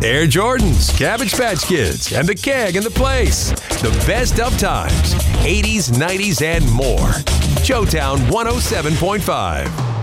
Air Jordans, Cabbage Patch Kids, and the Keg in the Place. The best of times, 80s, 90s, and more. Showtown 107.5.